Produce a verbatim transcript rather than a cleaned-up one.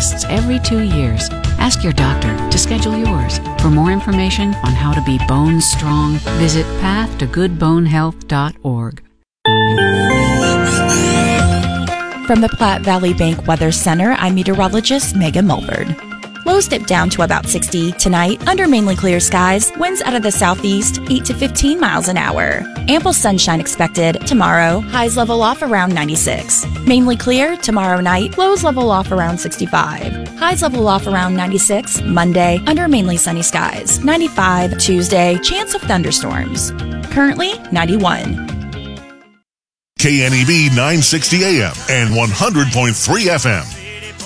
tests every two years. Ask your doctor to schedule yours. For more information on how to be bone strong, visit path to good bone health dot org. From the Platte Valley Bank Weather Center, I'm meteorologist Megan Mulford. Lows dip down to about sixty tonight under mainly clear skies. Winds out of the southeast, eight to fifteen miles an hour. Ample sunshine expected tomorrow. Highs level off around ninety-six. Mainly clear tomorrow night. Lows level off around sixty-five. Highs level off around ninety-six. Monday under mainly sunny skies. ninety-five Tuesday. Chance of thunderstorms. Currently ninety-one. K N E B nine sixty A M and one hundred point three F M.